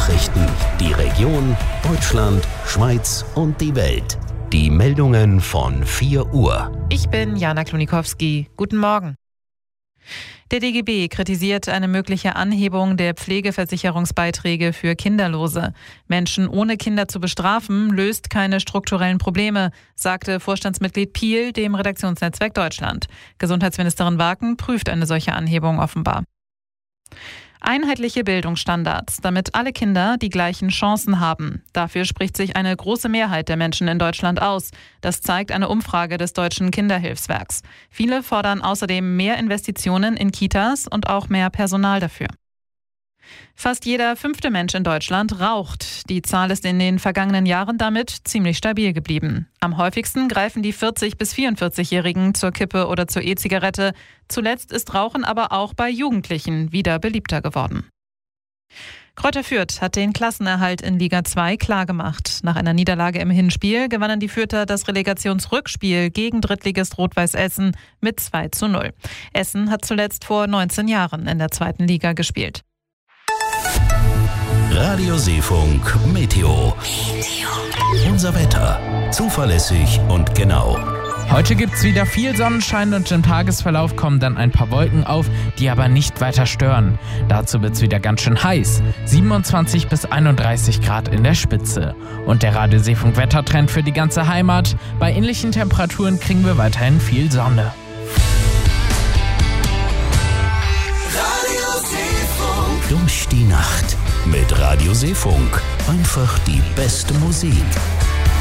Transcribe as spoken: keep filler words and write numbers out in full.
Nachrichten, die Region, Deutschland, Schweiz und die Welt. Die Meldungen von vier Uhr. Ich bin Jana Klonikowski. Guten Morgen. Der D G B kritisiert eine mögliche Anhebung der Pflegeversicherungsbeiträge für Kinderlose. Menschen ohne Kinder zu bestrafen, löst keine strukturellen Probleme, sagte Vorstandsmitglied Piel dem Redaktionsnetzwerk Deutschland. Gesundheitsministerin Waken prüft eine solche Anhebung offenbar. Einheitliche Bildungsstandards, damit alle Kinder die gleichen Chancen haben. Dafür spricht sich eine große Mehrheit der Menschen in Deutschland aus. Das zeigt eine Umfrage des Deutschen Kinderhilfswerks. Viele fordern außerdem mehr Investitionen in Kitas und auch mehr Personal dafür. Fast jeder fünfte Mensch in Deutschland raucht. Die Zahl ist in den vergangenen Jahren damit ziemlich stabil geblieben. Am häufigsten greifen die vierzig- bis vierundvierzig-Jährigen zur Kippe oder zur E-Zigarette. Zuletzt ist Rauchen aber auch bei Jugendlichen wieder beliebter geworden. Kräuter Fürth hat den Klassenerhalt in Liga zwei klargemacht. Nach einer Niederlage im Hinspiel gewannen die Fürther das Relegationsrückspiel gegen Drittligist Rot-Weiß Essen mit zwei zu null. Essen hat zuletzt vor neunzehn Jahren in der zweiten Liga gespielt. Radio Seefunk Meteo. Meteo. Unser Wetter. Zuverlässig und genau. Heute gibt's wieder viel Sonnenschein und im Tagesverlauf kommen dann ein paar Wolken auf, die aber nicht weiter stören. Dazu wird's wieder ganz schön heiß. siebenundzwanzig bis einunddreißig Grad in der Spitze. Und der Radio Seefunk Wettertrend für die ganze Heimat. Bei ähnlichen Temperaturen kriegen wir weiterhin viel Sonne. Radio Seefunk. Durch die Nacht mit Radio Seefunk. Einfach die beste Musik.